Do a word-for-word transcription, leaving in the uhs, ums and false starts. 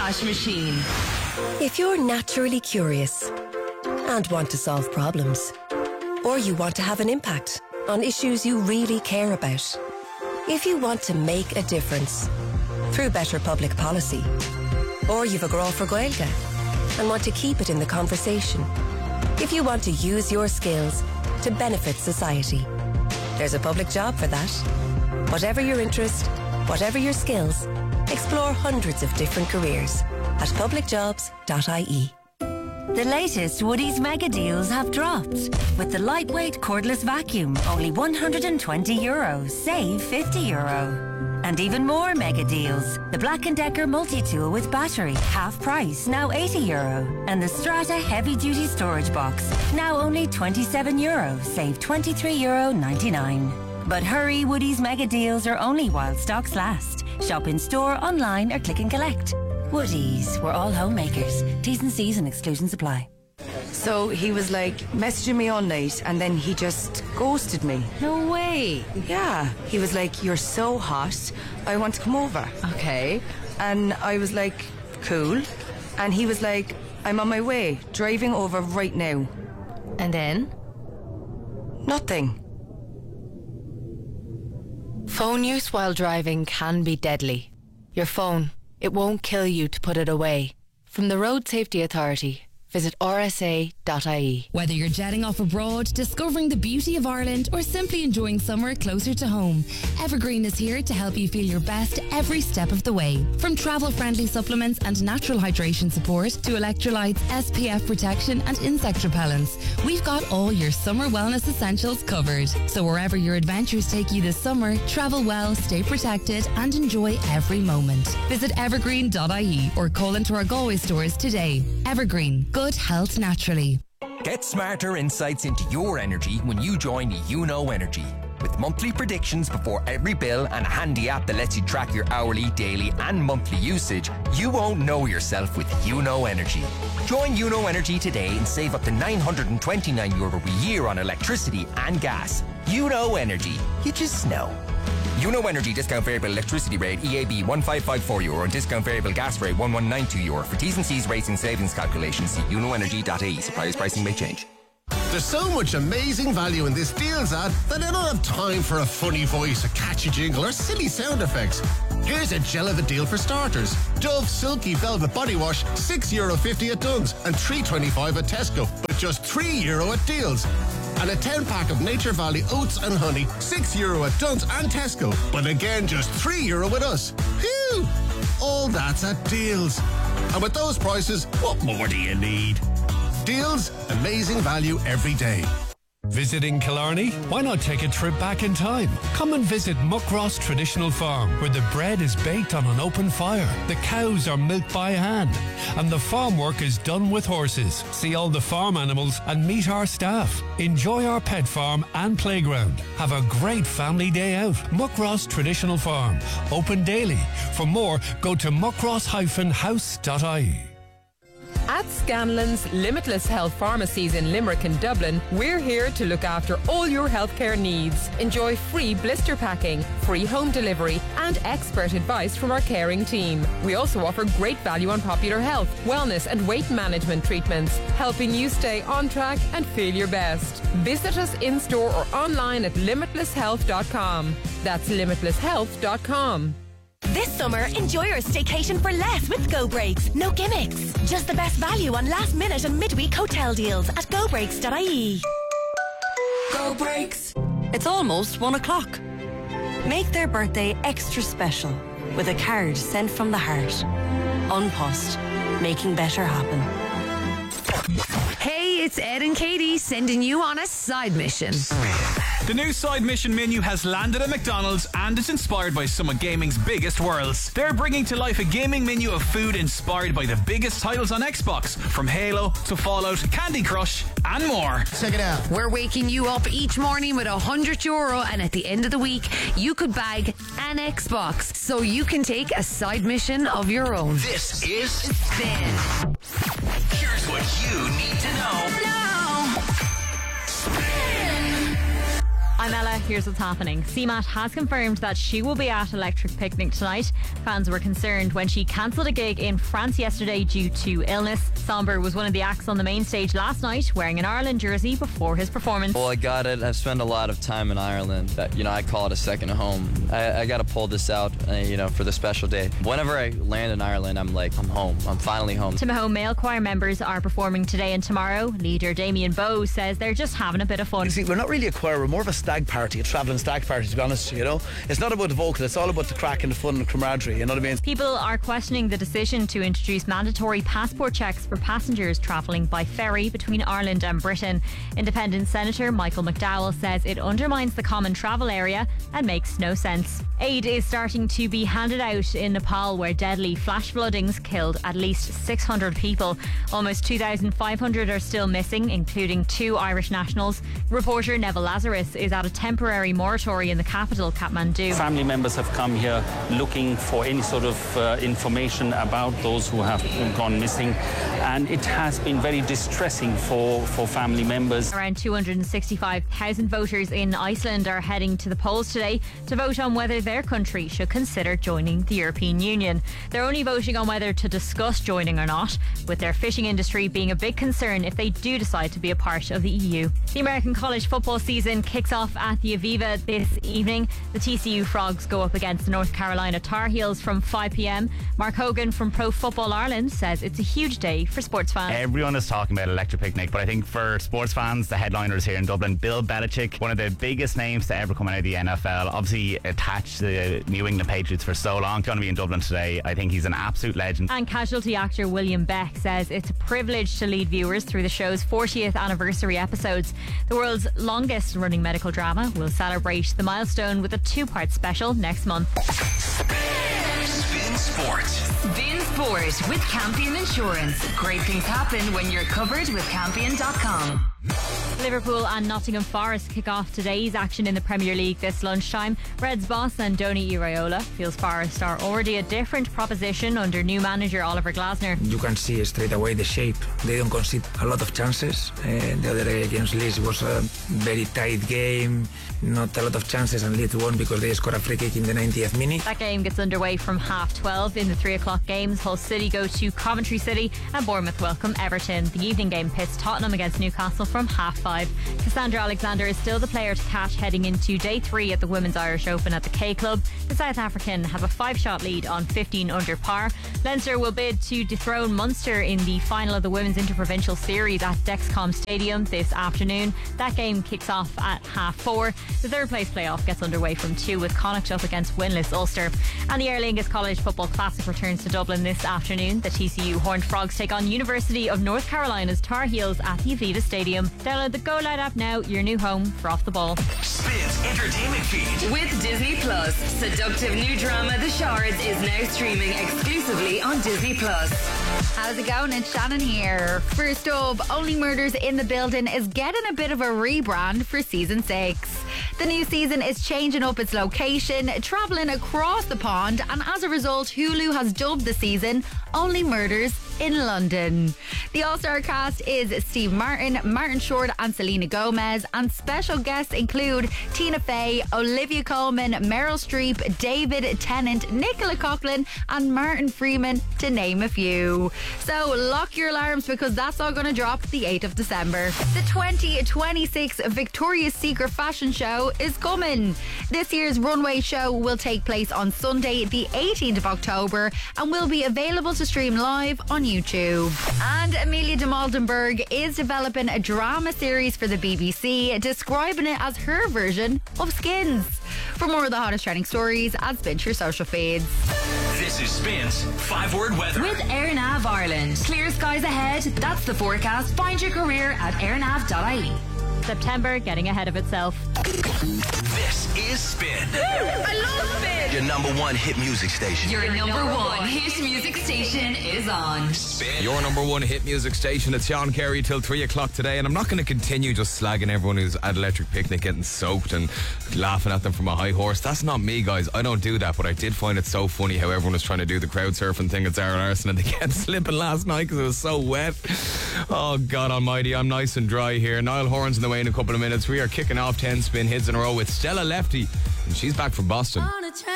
Stash Machine. If you're naturally curious and want to solve problems, or you want to have an impact on issues you really care about, if you want to make a difference through better public policy, or you've a grow for Gaeilge and want to keep it in the conversation, if you want to use your skills to benefit society, there's a public job for that. Whatever your interest, whatever your skills, explore hundreds of different careers at public jobs dot I E. The latest Woodies mega deals have dropped. With the lightweight cordless vacuum, only one hundred twenty euro, save fifty euro. And even more mega deals. The Black and Decker multi-tool with battery, half price, now eighty euro. And the Strata heavy duty storage box, now only twenty-seven euro, save twenty-three euro ninety-nine. But hurry, Woodies mega deals are only while stocks last. Shop in store, online or click and collect. Woodies, we're all homemakers. T's and C's and exclusions apply. So he was like messaging me all night and then he just ghosted me. No way. Yeah. He was like, you're so hot, I want to come over. Okay. And I was like, cool. And he was like, I'm on my way, driving over right now. And then? Nothing. Phone use while driving can be deadly. Your phone, it won't kill you to put it away. From the Road Safety Authority, visit R S A dot I E. Whether you're jetting off abroad, discovering the beauty of Ireland, or simply enjoying summer closer to home, Evergreen is here to help you feel your best every step of the way. From travel-friendly supplements and natural hydration support to electrolytes, S P F protection and insect repellents, we've got all your summer wellness essentials covered. So wherever your adventures take you this summer, travel well, stay protected and enjoy every moment. Visit evergreen dot I E or call into our Galway stores today. Evergreen, good health naturally. Get smarter insights into your energy when you join Uno Energy. With monthly predictions before every bill and a handy app that lets you track your hourly, daily and monthly usage, you won't know yourself with Uno Energy. Join Uno Energy today and save up to nine hundred twenty-nine euro a year on electricity and gas. Uno Energy. You just know. Uno Energy discount variable electricity rate E A B one five five four euro and discount variable gas rate one one nine two euro. For T's and C's rates and savings calculations, see uno energy dot I E. Suppliers pricing may change. There's so much amazing value in this deals ad that I don't have time for a funny voice, a catchy jingle or silly sound effects. Here's a gel of a deal for starters. Dove Silky Velvet Body Wash, six euro fifty at Dunn's and three twenty-five at Tesco, but just three euro at Deals. And a ten pack of Nature Valley Oats and Honey, six euro at Dunn's and Tesco, but again just three euro with us. Phew! All that's at Deals. And with those prices, what more do you need? Deals, amazing value every day. Visiting Killarney? Why not take a trip back in time? Come and visit Muckross Traditional Farm, where the bread is baked on an open fire, the cows are milked by hand, and the farm work is done with horses. See all the farm animals and meet our staff. Enjoy our pet farm and playground. Have a great family day out. Muckross Traditional Farm, open daily. For more, go to muckross dash house dot I E. At Scanlon's Limitless Health Pharmacies in Limerick and Dublin, we're here to look after all your healthcare needs. Enjoy free blister packing, free home delivery and expert advice from our caring team. We also offer great value on popular health, wellness and weight management treatments, helping you stay on track and feel your best. Visit us in-store or online at limitless health dot com. That's limitless health dot com. This summer, enjoy your staycation for less with Go Breaks. No gimmicks. Just the best value on last minute and midweek hotel deals at go breaks dot I E. Go Breaks. It's almost one o'clock. Make their birthday extra special with a card sent from the heart. Unpost, making better happen. Hey, it's Ed and Katie sending you on a side mission. The new side mission menu has landed at McDonald's and is inspired by some of gaming's biggest worlds. They're bringing to life a gaming menu of food inspired by the biggest titles on Xbox, from Halo to Fallout, Candy Crush and more. Check it out. We're waking you up each morning with a hundred euro, and at the end of the week you could bag an Xbox so you can take a side mission of your own. This is Spin. Here's what you need to know. No. Spin. I'm Ella, here's what's happening. C MAT has confirmed that she will be at Electric Picnic tonight. Fans were concerned when she cancelled a gig in France yesterday due to illness. Somber was one of the acts on the main stage last night, wearing an Ireland jersey before his performance. Well, I got it. I've spent a lot of time in Ireland. That, you know, I call it a second home. I, I got to pull this out, uh, you know, for the special day. Whenever I land in Ireland, I'm like, I'm home. I'm finally home. Timahoe Male Choir members are performing today and tomorrow. Leader Damien Bowe says they're just having a bit of fun. You see, we're not really a choir. We're more of a stag party, a travelling stag party, to be honest. You know, it's not about the vocal. It's all about the crack and the fun and the camaraderie. You know what I mean? People are questioning the decision to introduce mandatory passport checks for passengers travelling by ferry between Ireland and Britain. Independent Senator Michael McDowell says it undermines the common travel area and makes no sense. Aid is starting to be handed out in Nepal, where deadly flash floodings killed at least six hundred people. Almost two thousand five hundred are still missing, including two Irish nationals. Reporter Neville Lazarus is at a temporary moratory in the capital, Kathmandu. Family members have come here looking for any sort of uh, information about those who have gone missing, and it has been very distressing for, for family members. Around two hundred sixty-five thousand voters in Iceland are heading to the polls today to vote on whether their country should consider joining the European Union. They're only voting on whether to discuss joining or not, with their fishing industry being a big concern if they do decide to be a part of the E U. The American college football season kicks off at the Aviva this evening. The T C U Frogs go up against the North Carolina Tar Heels from five p.m. Mark Hogan from Pro Football Ireland says it's a huge day for sports fans. Everyone is talking about Electric Picnic, but I think for sports fans, the headliners here in Dublin, Bill Belichick, one of the biggest names to ever come out of the N F L, obviously attached to the New England Patriots for so long, going to be in Dublin today. I think he's an absolute legend. And Casualty actor William Beck says it's a privilege to lead viewers through the show's fortieth anniversary episodes. The world's longest running medical drama will celebrate the milestone with a two-part special next month. Spin Sport. Spin Sport with Campion Insurance. Great things happen when you're covered with Campion dot com. Liverpool and Nottingham Forest kick off today's action in the Premier League this lunchtime. Reds boss Andoni Iraola feels Forest are already a different proposition under new manager Oliver Glasner. You can see straight away the shape. They don't concede a lot of chances. Uh, the other day against Leeds was a very tight game. Not a lot of chances, and Leeds won because they scored a free kick in the ninetieth minute. That game gets underway from half twelve. In the three o'clock games, Hull City go to Coventry City and Bournemouth welcome Everton. The evening game pits Tottenham against Newcastle from half five. Cassandra Alexander is still the player to catch heading into day three at the Women's Irish Open at the K Club. The South African have a five-shot lead on fifteen under par. Leinster will bid to dethrone Munster in the final of the Women's Interprovincial Series at Dexcom Stadium this afternoon. That game kicks off at half four. The third place playoff gets underway from two with Connacht up against winless Ulster. And the Aer Lingus College Football Classic returns to Dublin this afternoon. The T C U Horned Frogs take on University of North Carolina's Tar Heels at the Aviva Stadium. Download the Go Loud app now, your new home for Off the Ball. Spins Entertainment Feed. With Disney Plus, seductive new drama The Shards is now streaming exclusively on Disney Plus. How's it going? It's Shannon here. First up, Only Murders in the Building is getting a bit of a rebrand for season six. The new season is changing up its location, travelling across the pond, and as a result, Hulu has dubbed the season Only Murders in London. The all-star cast is Steve Martin, Martin Short and Selena Gomez, and special guests include Tina Fey, Olivia Colman, Meryl Streep, David Tennant, Nicola Coughlan and Martin Freeman, to name a few. So lock your alarms because that's all going to drop the eighth of December. The twenty twenty-six Victoria's Secret fashion show is coming. This year's runway show will take place on Sunday the eighteenth of October and will be available to stream live on YouTube. And Amelia de Maldenberg is developing a drama series for the B B C, describing it as her version of Skins. For more of the hottest trending stories, add Spin to your social feeds. This is Spin's five-word weather. With AirNav Ireland. Clear skies ahead. That's the forecast. Find your career at airnav dot I E. September getting ahead of itself. This is Spin. I love Spin. Your number one hit music station. Your number one hit music station is on. Spin. Your number one hit music station. It's Sean Carey till three o'clock today, and I'm not going to continue just slagging everyone who's at Electric Picnic getting soaked and laughing at them from a high horse. That's not me, guys. I don't do that, but I did find it so funny how everyone was trying to do the crowd surfing thing at Zara Larson and they kept slipping last night because it was so wet. Oh, God almighty, I'm nice and dry here. Niall Horan's in the away in a couple of minutes. We are kicking off ten spin hits in a row with Stella Lefty, and she's back from Boston.